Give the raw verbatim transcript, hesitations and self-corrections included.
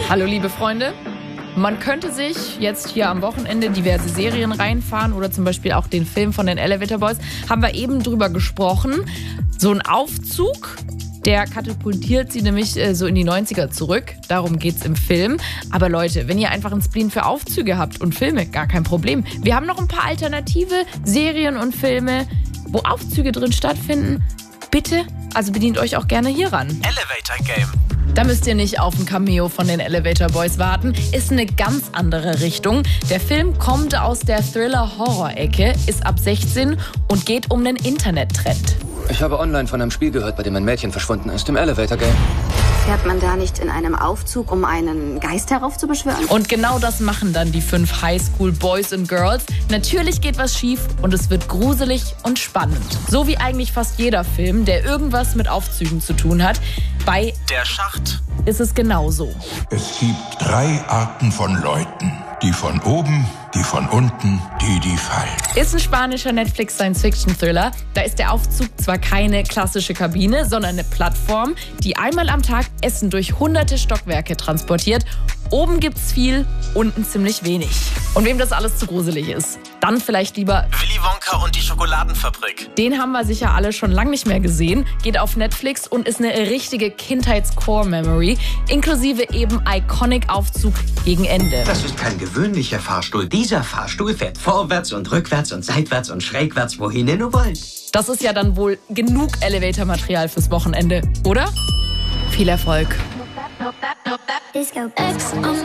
Hallo liebe Freunde, man könnte sich jetzt hier am Wochenende diverse Serien reinfahren oder zum Beispiel auch den Film von den Elevator Boys. Haben wir eben drüber gesprochen. So ein Aufzug, der katapultiert sie nämlich äh, so in die neunziger zurück. Darum geht's im Film. Aber Leute, wenn ihr einfach einen Spleen für Aufzüge habt und Filme, gar kein Problem. Wir haben noch ein paar alternative Serien und Filme, wo Aufzüge drin stattfinden. Bitte, also bedient euch auch gerne hier ran. Elevator Game. Da müsst ihr nicht auf ein Cameo von den Elevator Boys warten. Ist eine ganz andere Richtung. Der Film kommt aus der Thriller-Horror-Ecke, ist ab sechzehn und geht um einen Internettrend. Ich habe online von einem Spiel gehört, bei dem ein Mädchen verschwunden ist, im Elevator Game. Fährt man da nicht in einem Aufzug, um einen Geist heraufzubeschwören? Und genau das machen dann die fünf Highschool-Boys und Girls. Natürlich geht was schief und es wird gruselig und spannend. So wie eigentlich fast jeder Film, der irgendwas mit Aufzügen zu tun hat. Bei Der Schacht ist es genauso. Es gibt drei Arten von Leuten. Die von oben, die von unten, die, die fallen. Ist ein spanischer Netflix-Science-Fiction-Thriller. Da ist der Aufzug zwar keine klassische Kabine, sondern eine Plattform, die einmal am Tag Essen durch hunderte Stockwerke transportiert. Oben gibt's viel, unten ziemlich wenig. Und wem das alles zu gruselig ist, dann vielleicht lieber Willy Wonka und die Schokoladenfabrik. Den haben wir sicher alle schon lange nicht mehr gesehen. Geht auf Netflix und ist eine richtige Kindheits-Core-Memory. Inklusive eben Iconic-Aufzug gegen Ende. Das ist kein gewöhnlicher Fahrstuhl. Dieser Fahrstuhl fährt vorwärts und rückwärts und seitwärts und schrägwärts, wohin ihr nur wollt. Das ist ja dann wohl genug Elevator-Material fürs Wochenende, oder? Viel Erfolg.